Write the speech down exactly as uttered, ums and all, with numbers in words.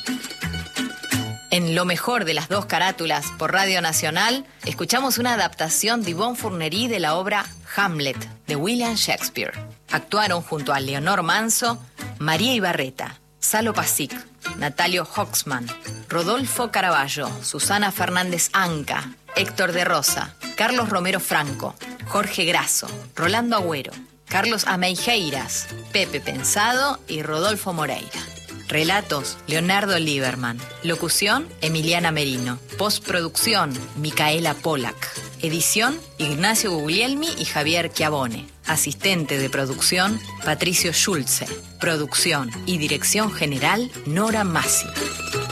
En Lo mejor de las dos carátulas por Radio Nacional, escuchamos una adaptación de Yvonne Fournery de la obra Hamlet de William Shakespeare. Actuaron junto a Leonor Manso, María Ibarreta, Salo Pasic, Natalio Hoxman, Rodolfo Caraballo, Susana Fernández Anca, Héctor de Rosa, Carlos Romero Franco, Jorge Grasso, Rolando Agüero, Carlos Ameijeiras, Pepe Pensado y Rodolfo Moreira. Relatos, Leonardo Lieberman. Locución, Emiliana Merino. Postproducción, Micaela Polak. Edición, Ignacio Guglielmi y Javier Chiavone. Asistente de producción, Patricio Schulze. Producción y dirección general, Nora Massi.